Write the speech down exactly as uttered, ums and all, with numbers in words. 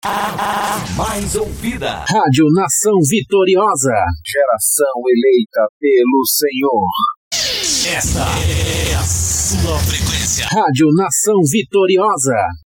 Mais ouvida. Rádio Nação Vitoriosa. Geração eleita pelo Senhor. Esta é a sua frequência. Rádio Nação Vitoriosa.